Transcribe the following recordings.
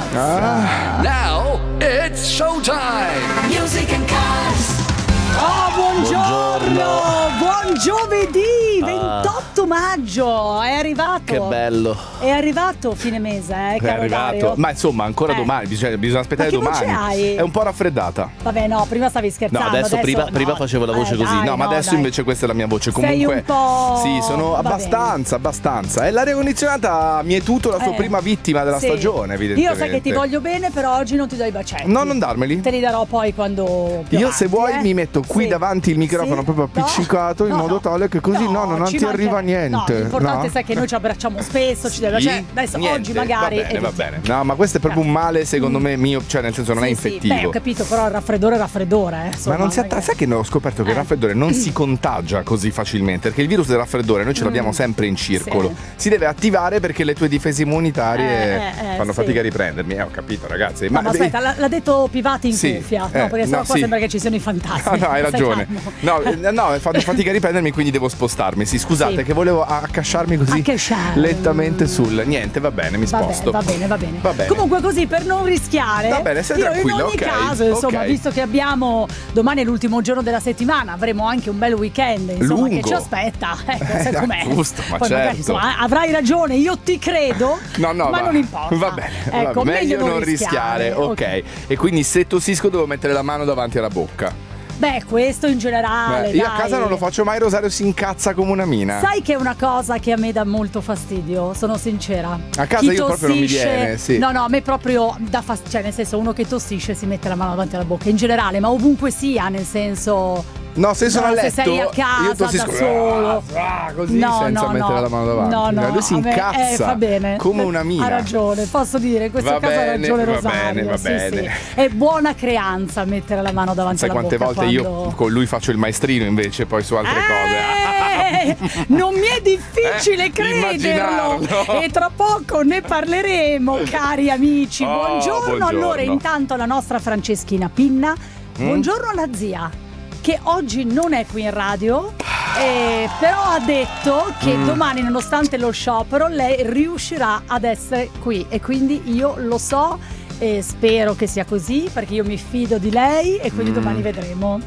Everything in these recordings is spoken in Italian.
Now it's showtime. Music and Cars. Buongiorno, buon giovedì 28 maggio, è arrivato. Che bello. È arrivato fine mese, È caro arrivato. Dario. Ma insomma, ancora domani, bisogna aspettare Ma che domani. voce hai? È un po' raffreddata. Vabbè, no, prima stavi No, scherzando. adesso prima facevo la voce così. dai, No, ma adesso dai. invece questa è la mia voce. Sei Comunque un po'. sì, sono Va abbastanza. E l'aria condizionata ha mietuto la sua prima vittima della sì. stagione, evidentemente. Io sai che ti voglio bene, però oggi non ti do i bacetti. No, non darmeli. Te li darò poi quando più Io avanti, se vuoi mi metto qui Sì. davanti il microfono Sì. proprio appiccicato in No, modo tale che così non ci ti arriva mancherebbe. niente. No, l'importante No? sai che noi ci abbracciamo spesso, ci deve. Sì? Cioè, adesso Niente, oggi magari. va bene. No, ma questo è proprio un male secondo me mio, cioè nel senso non è infettivo. Beh, ho capito, però il raffreddore è raffreddore, Ma insomma, non si sai che ho scoperto che il raffreddore non si contagia così facilmente, perché il virus del raffreddore noi ce l'abbiamo sempre in circolo. Sì. Si deve attivare perché le tue difese immunitarie fanno sì. fatica a riprendermi, ho capito ragazzi. No, ma aspetta, l'ha detto Pivati in Sì, cuffia, no, perché sennò qua sì. sembra che ci siano i fantasmi. No, hai Stai ragione. calmo. No, faccio fatica a riprendermi, quindi devo spostarmi. Sì, scusate, Sì. che volevo accasciarmi così Accasciare. lentamente sul. Niente, va bene, mi sposto. Va bene. Va bene. Comunque così per non rischiare. Va bene, stai io tranquilla, in ogni ok, caso, insomma, ok. visto che abbiamo domani è l'ultimo giorno della settimana, avremo anche un bel weekend, insomma, Lungo. che ci aspetta. Ecco, sai com'è. giusto, ma Poi magari, certo. insomma, avrai ragione, io ti credo. No, ma non importa. Va bene, Ecco, meglio non rischiare. Ok. E quindi se tossisco devo mettere la mano davanti alla bocca. Beh, questo in generale. Io a dai. casa non lo faccio mai, Rosario si incazza come una mina. Sai che è una cosa che a me dà molto fastidio, sono sincera. A casa Chi io proprio non mi viene, sì. No, a me proprio dà fastidio, cioè nel senso uno che tossisce si mette la mano davanti alla bocca, in generale, ma ovunque sia, nel senso. No, se sono a letto, se sei a casa io tossisco da solo. così senza mettere la mano davanti. No, lui si a me, incazza va bene. come una mina. Ha ragione, posso dire, in questo Va caso ha bene, ragione va Rosario. bene, va sì, bene. sì. È buona creanza mettere la mano davanti Sai alla quante bocca. volte quando. io con lui faccio il maestrino invece poi su altre cose. Non mi è difficile crederlo. immaginarlo. E tra poco ne parleremo, cari amici. Oh, Buongiorno. Allora, buongiorno. intanto la nostra Franceschina Pinna. Buongiorno alla zia, che oggi non è qui in radio, però ha detto che domani, nonostante lo sciopero, lei riuscirà ad essere qui. E quindi io lo so e spero che sia così, perché io mi fido di lei e quindi domani vedremo.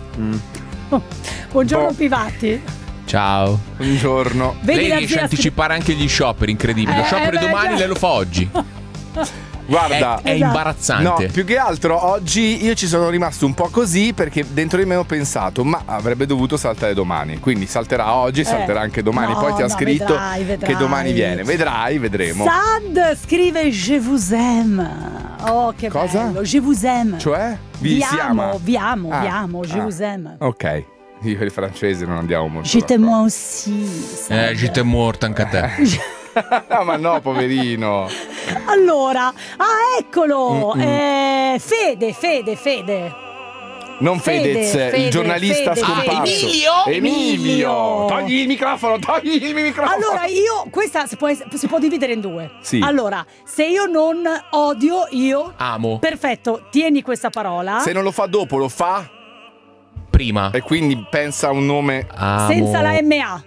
Buongiorno Boh. Pivati. Ciao. Buongiorno. Vedi Lei la riesce a zia anticipare anche gli scioperi, incredibile. Lo sciopero beh, domani già. lei lo fa oggi. Guarda, È imbarazzante. no, più che altro oggi io ci sono rimasto un po' così perché dentro di me ho pensato ma avrebbe dovuto saltare domani, quindi salterà oggi, salterà anche domani. no, Poi ti ha no, scritto vedrai. che domani viene, vedremo. Sad scrive Je vous aime. Oh, che Cosa? bello. Je vous aime. Cioè? Vi ama? amo, je vous aime. Ok, io e il francese non andiamo molto Je d'accordo. t'aime aussi. Sad. Je t'aime morta anche a te. No, ma no, poverino. Allora, eccolo. Fede. Non Fedez, il giornalista scomparso. Emilio! Togli il microfono. Allora, questa si può dividere in due. Sì. Allora, se io non odio, io Amo. Perfetto, tieni questa parola. Se non lo fa dopo, lo fa Prima. e quindi pensa a un nome. Amo. Senza la MA,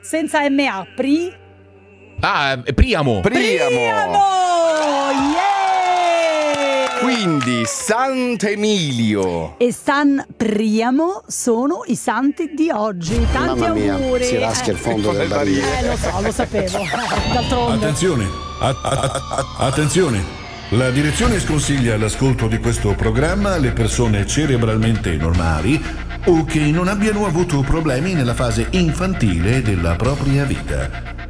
Priamo. Priamo. Yeah! Quindi Sant'Emilio. E San Priamo sono i santi di oggi. Tanti Mamma mia, auguri. si raschia il fondo del barile. Lo so, lo sapevo. D'altronde. Attenzione, attenzione. La direzione sconsiglia l'ascolto di questo programma alle persone cerebralmente normali o che non abbiano avuto problemi nella fase infantile della propria vita.